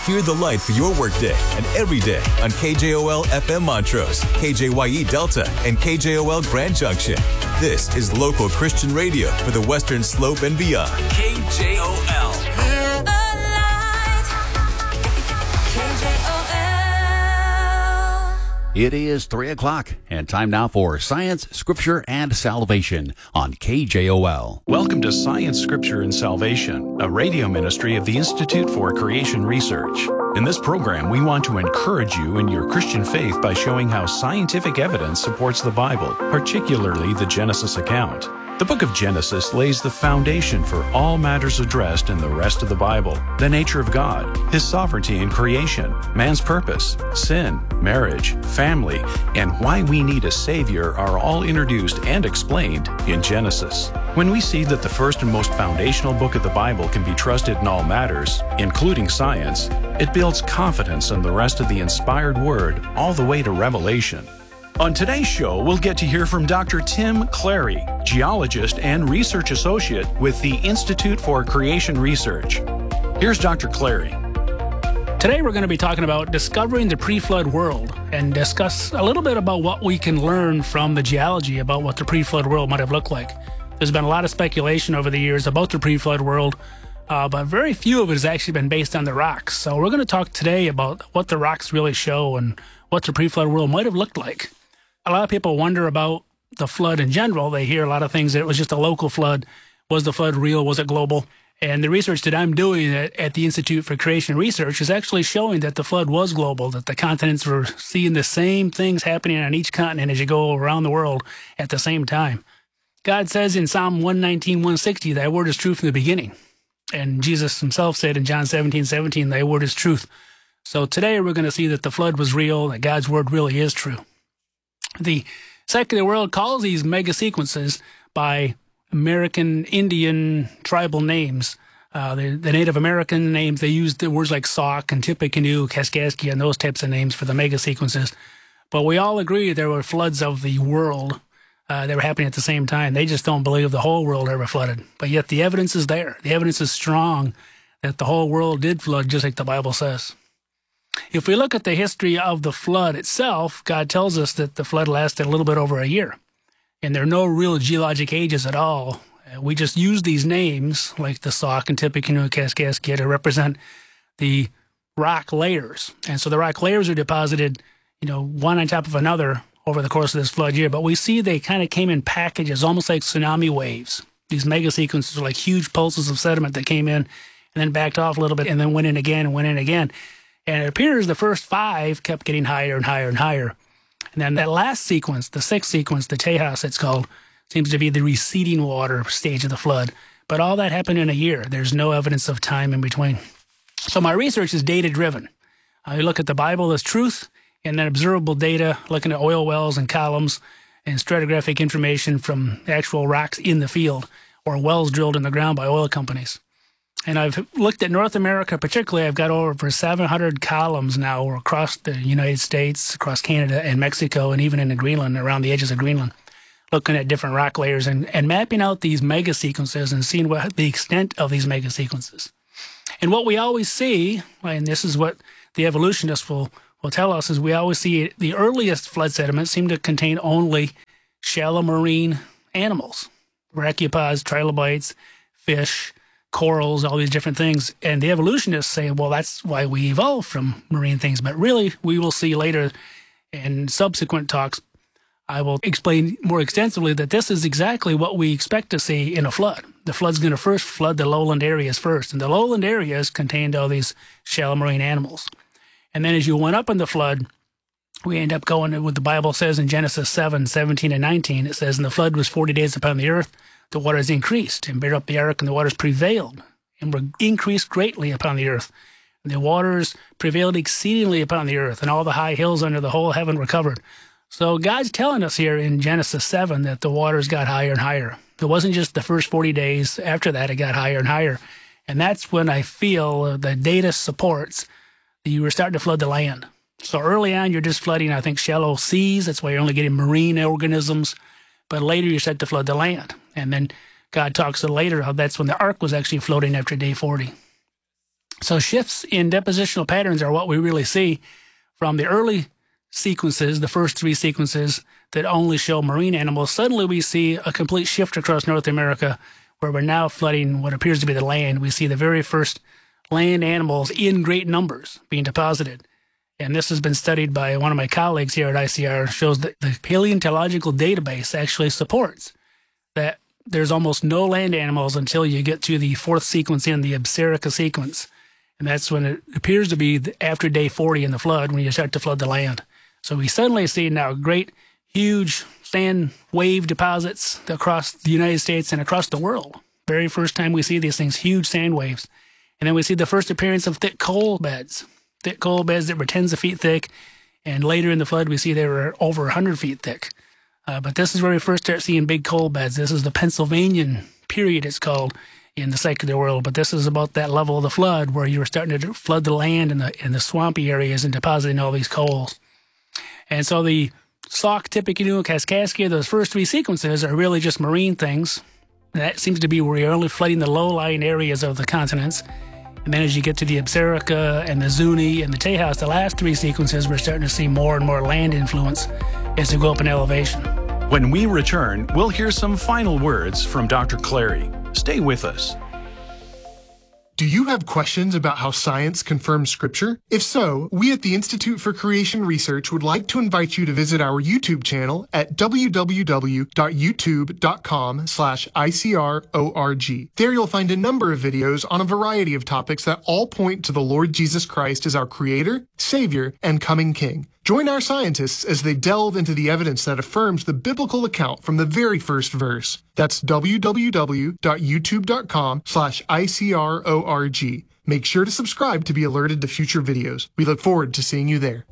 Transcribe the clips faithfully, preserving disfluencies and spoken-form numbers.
Hear the light for your workday and every day on K J O L F M Montrose, K J Y E Delta, and K J O L Grand Junction. This is local Christian radio for the Western Slope and beyond. K J O L. It is three o'clock, and time now for Science, Scripture, and Salvation on K J O L. Welcome to Science, Scripture, and Salvation, a radio ministry of the Institute for Creation Research. In this program, we want to encourage you in your Christian faith by showing how scientific evidence supports the Bible, particularly the Genesis account. The book of Genesis lays the foundation for all matters addressed in the rest of the Bible: the nature of God, His sovereignty in creation, man's purpose, sin, marriage, family, and why we need a Savior are all introduced and explained in Genesis. When we see that the first and most foundational book of the Bible can be trusted in all matters, including science, it builds confidence in the rest of the inspired Word all the way to Revelation. On today's show, we'll get to hear from Doctor Tim Clary, geologist and research associate with the Institute for Creation Research. Here's Doctor Clary. Today we're going to be talking about discovering the pre-flood world and discuss a little bit about what we can learn from the geology about what the pre-flood world might have looked like. There's been a lot of speculation over the years about the pre-flood world, uh, but very few of it has actually been based on the rocks. So we're going to talk today about what the rocks really show and what the pre-flood world might have looked like. A lot of people wonder about the flood in general. They hear a lot of things that it was just a local flood. Was the flood real? Was it global? And the research that I'm doing at, at the Institute for Creation Research is actually showing that the flood was global, that the continents were seeing the same things happening on each continent as you go around the world at the same time. God says in Psalm one nineteen, one sixty, thy word is true from the beginning. And Jesus himself said in John seventeen, seventeen, thy word is truth. So today we're going to see that the flood was real, that God's word really is true. The secular world calls these mega sequences by American Indian tribal names. Uh, the, the Native American names, they use the words like Sauk and Tippecanoe, Kaskaskia, and those types of names for the mega sequences. But we all agree there were floods of the world uh, that were happening at the same time. They just don't believe the whole world ever flooded. But yet the evidence is there. The evidence is strong that the whole world did flood, just like the Bible says. If we look at the history of the flood itself, God tells us that the flood lasted a little bit over a year. And there are no real geologic ages at all. We just use these names, like the Sauk and Tippecanoe and Kaskaskia, to represent the rock layers. And so the rock layers are deposited, you know, one on top of another over the course of this flood year. But we see they kind of came in packages, almost like tsunami waves. These mega sequences are like huge pulses of sediment that came in and then backed off a little bit and then went in again and went in again. And it appears the first five kept getting higher and higher and higher. And then that last sequence, the sixth sequence, the Tejas it's called, seems to be the receding water stage of the flood. But all that happened in a year. There's no evidence of time in between. So my research is data-driven. I look at the Bible as truth, and then observable data, looking at oil wells and columns and stratigraphic information from actual rocks in the field or wells drilled in the ground by oil companies. And I've looked at North America particularly. I've got over seven hundred columns now across the United States, across Canada and Mexico, and even in Greenland, around the edges of Greenland, looking at different rock layers and, and mapping out these mega sequences and seeing what the extent of these mega sequences. And what we always see, and this is what the evolutionists will, will tell us, is we always see the earliest flood sediments seem to contain only shallow marine animals, brachiopods, trilobites, fish, corals, all these different things. And the evolutionists say, well, that's why we evolved from marine things. But really, we will see later in subsequent talks, I will explain more extensively that this is exactly what we expect to see in a flood. The flood's going to first flood the lowland areas first. And the lowland areas contained all these shallow marine animals. And then as you went up in the flood, we end up going to what the Bible says in Genesis seven, seventeen, and nineteen. It says, and the flood was forty days upon the earth. The waters increased and bare up the ark, and the waters prevailed and were increased greatly upon the earth. And the waters prevailed exceedingly upon the earth, and all the high hills under the whole heaven were covered. So God's telling us here in Genesis seven that the waters got higher and higher. It wasn't just the first forty days. After that, it got higher and higher. And that's when I feel the data supports that you were starting to flood the land. So early on, you're just flooding, I think, shallow seas. That's why you're only getting marine organisms. But later, you start to flood the land. And then God talks later how that's when the ark was actually floating after day forty. So shifts in depositional patterns are what we really see from the early sequences, the first three sequences that only show marine animals. Suddenly we see a complete shift across North America where we're now flooding what appears to be the land. We see the very first land animals in great numbers being deposited. And this has been studied by one of my colleagues here at I C R, shows that the paleontological database actually supports that there's almost no land animals until you get to the fourth sequence in the Absarica sequence. And that's when it appears to be after day forty in the flood, when you start to flood the land. So we suddenly see now great, huge sand wave deposits across the United States and across the world. Very first time we see these things, huge sand waves. And then we see the first appearance of thick coal beds, thick coal beds that were tens of feet thick. And later in the flood, we see they were over one hundred feet thick. Uh, but this is where we first start seeing big coal beds. This is the Pennsylvanian period, it's called, in the secular world. But this is about that level of the flood where you were starting to flood the land in the, in the swampy areas and depositing all these coals. And so the Sauk, Tippecanoe, Kaskaskia, those first three sequences are really just marine things. That seems to be where you're only flooding the low-lying areas of the continents. And then as you get to the Absarica and the Zuni and the Tejas, the last three sequences, we're starting to see more and more land influence as we go up in elevation. When we return, we'll hear some final words from Doctor Clary. Stay with us. Do you have questions about how science confirms Scripture? If so, we at the Institute for Creation Research would like to invite you to visit our YouTube channel at w w w dot youtube dot com slash I C R org. There you'll find a number of videos on a variety of topics that all point to the Lord Jesus Christ as our Creator, Savior, and coming King. Join our scientists as they delve into the evidence that affirms the biblical account from the very first verse. That's w w w dot youtube dot com slash I C R org. Make sure to subscribe to be alerted to future videos. We look forward to seeing you there.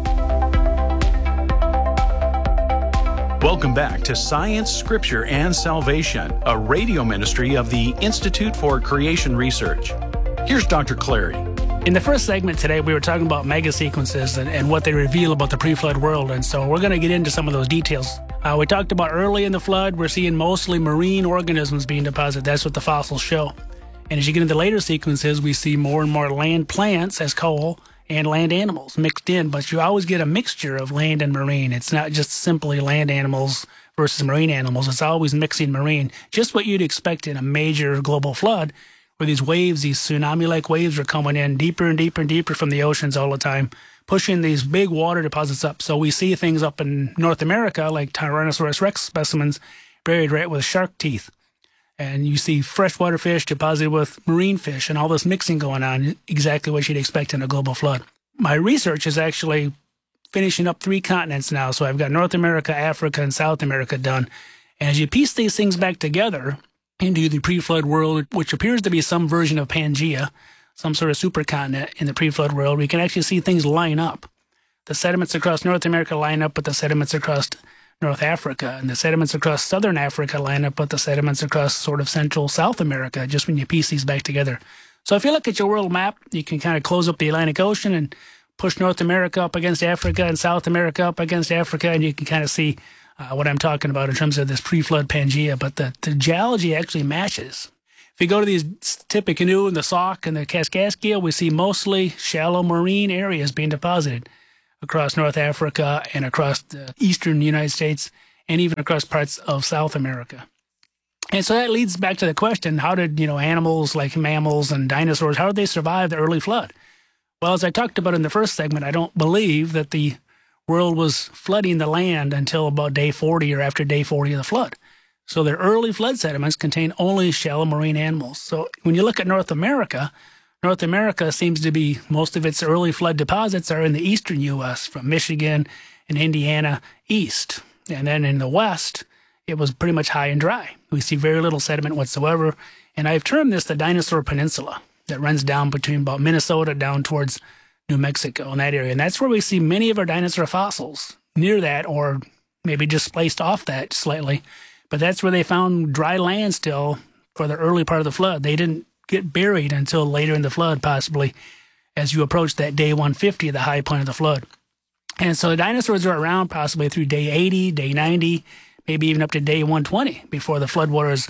Welcome back to Science, Scripture, and Salvation, a radio ministry of the Institute for Creation Research. Here's Doctor Clary. In the first segment today, we were talking about mega sequences and, and what they reveal about the pre-flood world, and so we're going to get into some of those details. Uh, we talked about early in the flood, we're seeing mostly marine organisms being deposited. That's what the fossils show. And as you get into later sequences, we see more and more land plants as coal and land animals mixed in, but you always get a mixture of land and marine. It's not just simply land animals versus marine animals. It's always mixing marine, just what you'd expect in a major global flood, where these waves, these tsunami-like waves are coming in deeper and deeper and deeper from the oceans all the time, pushing these big water deposits up. So we see things up in North America, like Tyrannosaurus rex specimens, buried right with shark teeth. And you see freshwater fish deposited with marine fish and all this mixing going on, exactly what you'd expect in a global flood. My research is actually finishing up three continents now. So I've got North America, Africa, and South America done. And as you piece these things back together into the pre-flood world, which appears to be some version of Pangea, some sort of supercontinent in the pre-flood world, we can actually see things line up. The sediments across North America line up with the sediments across North Africa, and the sediments across Southern Africa line up with the sediments across sort of Central South America, just when you piece these back together. So if you look at your world map, you can kind of close up the Atlantic Ocean and push North America up against Africa and South America up against Africa, and you can kind of see uh, what I'm talking about in terms of this pre-flood Pangea. But the, the geology actually matches. If you go to these Tippecanoe and the Sauk and the Kaskaskia, we see mostly shallow marine areas being deposited across North Africa and across the eastern United States and even across parts of South America. And so that leads back to the question, how did, you know, animals like mammals and dinosaurs, how did they survive the early flood? Well, as I talked about in the first segment, I don't believe that the world was flooding the land until about day forty or after day forty of the flood. So their early flood sediments contain only shallow marine animals. So when you look at North America, North America seems to be, most of its early flood deposits are in the eastern U S, from Michigan and Indiana east. And then in the west, it was pretty much high and dry. We see very little sediment whatsoever. And I've termed this the Dinosaur Peninsula that runs down between about Minnesota down towards New Mexico in that area. And that's where we see many of our dinosaur fossils, near that or maybe just spaced off that slightly. But that's where they found dry land still for the early part of the flood. They didn't get buried until later in the flood, possibly, as you approach that day one fifty, the high point of the flood. And so the dinosaurs are around possibly through day eighty, day ninety, maybe even up to day one twenty before the floodwaters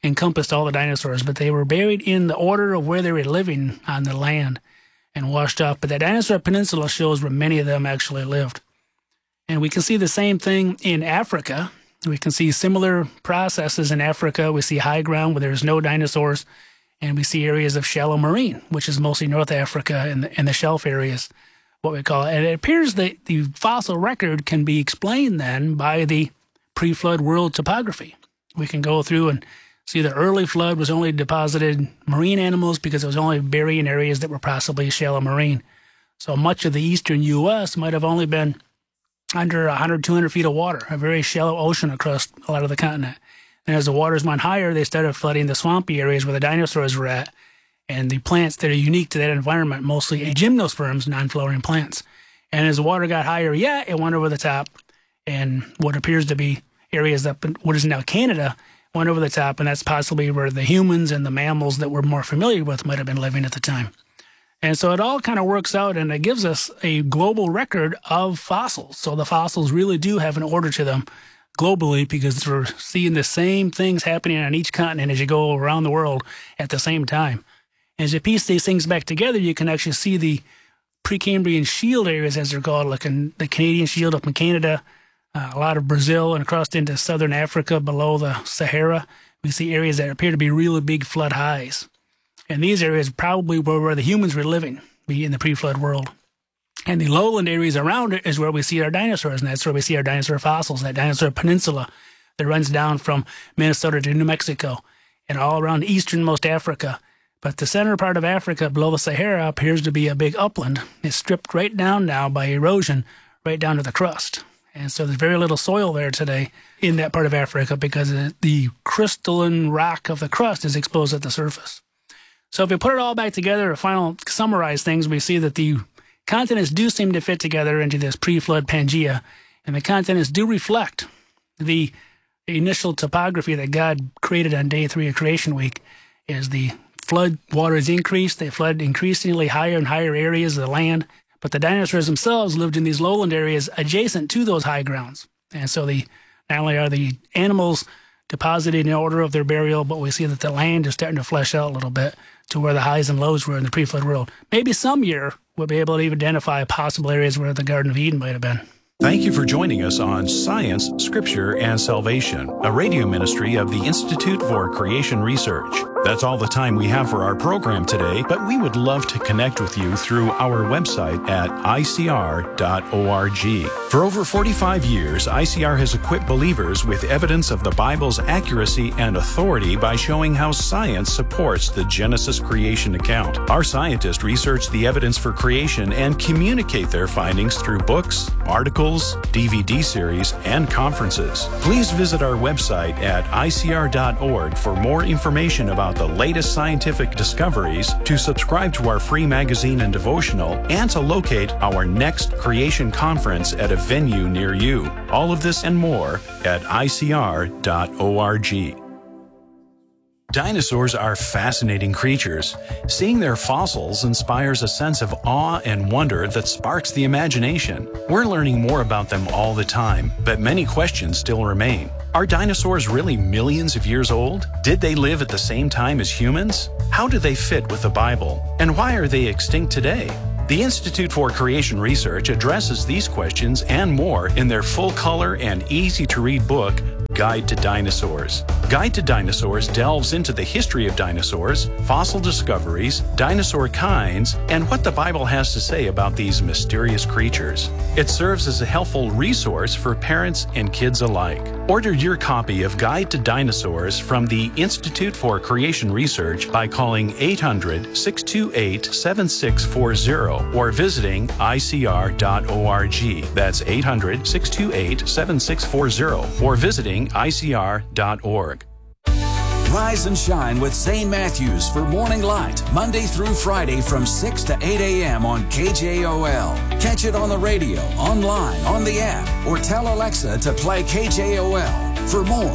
encompassed all the dinosaurs, but they were buried in the order of where they were living on the land and washed off. But the Dinosaur Peninsula shows where many of them actually lived. And we can see the same thing in Africa. We can see similar processes in Africa. We see high ground where there's no dinosaurs, and we see areas of shallow marine, which is mostly North Africa and the, and the shelf areas, what we call it. And it appears that the fossil record can be explained then by the pre-flood world topography. We can go through and see the early flood was only deposited marine animals because it was only burying areas that were possibly shallow marine. So much of the eastern U S might have only been under one hundred, two hundred feet of water, a very shallow ocean across a lot of the continent. And as the waters went higher, they started flooding the swampy areas where the dinosaurs were at, and the plants that are unique to that environment, mostly gymnosperms, non-flowering plants. And as the water got higher, yeah, it went over the top, and what appears to be areas up in what is now Canada went over the top, and that's possibly where the humans and the mammals that we're more familiar with might have been living at the time. And so it all kind of works out, and it gives us a global record of fossils. So the fossils really do have an order to them globally, because we're seeing the same things happening on each continent as you go around the world at the same time. As you piece these things back together, you can actually see the Precambrian shield areas, as they're called, like in the Canadian shield up in Canada, uh, a lot of Brazil, and across into southern Africa below the Sahara. We see areas that appear to be really big flood highs. And these areas probably were where the humans were living, be in the pre-flood world. And the lowland areas around it is where we see our dinosaurs, and that's where we see our dinosaur fossils, that dinosaur peninsula that runs down from Minnesota to New Mexico and all around easternmost Africa. But the center part of Africa below the Sahara appears to be a big upland. It's stripped right down now by erosion, right down to the crust. And so there's very little soil there today in that part of Africa because the crystalline rock of the crust is exposed at the surface. So if we put it all back together, to final summarize things, we see that the continents do seem to fit together into this pre-flood Pangea, and the continents do reflect the initial topography that God created on day three of Creation Week. As the flood waters increased, they flood increasingly higher and higher areas of the land, but the dinosaurs themselves lived in these lowland areas adjacent to those high grounds. And so the not only are the animals deposited in order of their burial, but we see that the land is starting to flesh out a little bit to where the highs and lows were in the pre-flood world. Maybe some year we'll be able to even identify possible areas where the Garden of Eden might have been. Thank you for joining us on Science, Scripture, and Salvation, a radio ministry of the Institute for Creation Research. That's all the time we have for our program today, but we would love to connect with you through our website at I C R dot org. For over forty-five years, I C R has equipped believers with evidence of the Bible's accuracy and authority by showing how science supports the Genesis creation account. Our scientists research the evidence for creation and communicate their findings through books, articles, D V D series, and conferences. Please visit our website at I C R dot org for more information about the latest scientific discoveries, to subscribe to our free magazine and devotional, and to locate our next creation conference at a venue near you. All of this and more at I C R dot org. Dinosaurs are fascinating creatures. Seeing their fossils inspires a sense of awe and wonder that sparks the imagination. We're learning more about them all the time, but many questions still remain. Are dinosaurs really millions of years old? Did they live at the same time as humans? How do they fit with the Bible? And why are they extinct today? The Institute for Creation Research addresses these questions and more in their full-color and easy-to-read book, Guide to Dinosaurs. Guide to Dinosaurs delves into the history of dinosaurs, fossil discoveries, dinosaur kinds, and what the Bible has to say about these mysterious creatures. It serves as a helpful resource for parents and kids alike. Order your copy of Guide to Dinosaurs from the Institute for Creation Research by calling eight hundred, six two eight, seven six four zero or visiting I C R dot org. That's eight hundred, six two eight, seven six four zero or visiting I C R dot org. Rise and shine with Saint Matthews for Morning Light, Monday through Friday from six to eight a.m. on K J O L. Catch it on the radio, online, on the app, or tell Alexa to play K J O L. For more,